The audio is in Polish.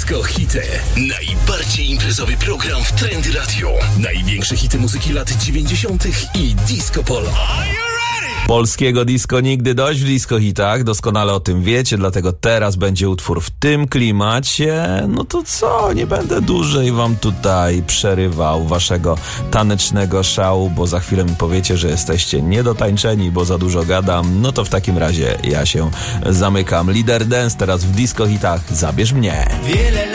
Disco Hity. Najbardziej imprezowy program w Trendy Radio. Największe hity muzyki lat 90. i Disco Polo. Polskiego disco nigdy dość w disco hitach, doskonale o tym wiecie, dlatego teraz będzie utwór w tym klimacie. No to co, nie będę dłużej wam tutaj przerywał waszego tanecznego szału, bo za chwilę mi powiecie, że jesteście niedotańczeni, bo za dużo gadam. No to w takim razie ja się zamykam. Lider Dance teraz w disco hitach. Zabierz mnie.